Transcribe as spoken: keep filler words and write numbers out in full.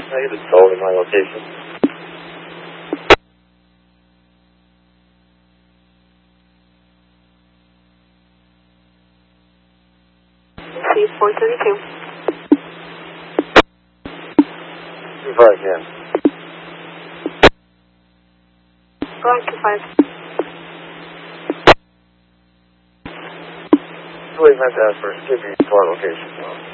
Negative, following my location. C four thirty-two. two five again. Going to five. Two eight meant to ask for skipping to our location.